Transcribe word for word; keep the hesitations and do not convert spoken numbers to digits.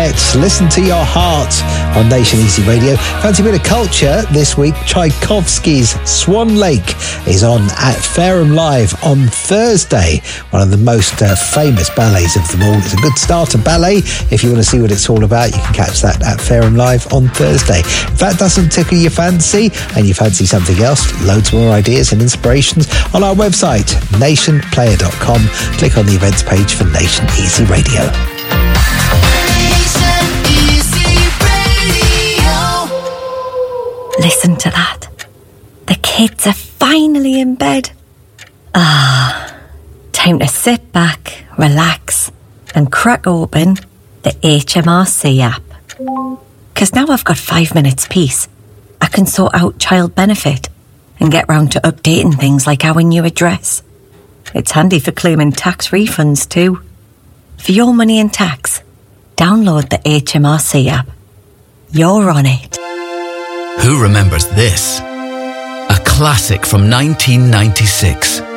Let's listen to your heart on Nation Easy Radio. Fancy a bit of culture this week. Tchaikovsky's Swan Lake is on at Fareham Live on Thursday. One of the most uh, famous ballets of them all. It's a good starter ballet. If you want to see what it's all about, you can catch that at Fareham Live on Thursday. If that doesn't tickle your fancy and you fancy something else, loads more ideas and inspirations on our website, nation player dot com. Click on the events page for Nation Easy Radio. Listen to that. The kids are finally in bed. Ah, time to sit back, relax, and crack open the H M R C app. Because now I've got five minutes peace, I can sort out child benefit and get round to updating things like our new address. It's handy for claiming tax refunds too. For your money and tax, download the H M R C app. You're on it. Who remembers this? A classic from nineteen ninety-six.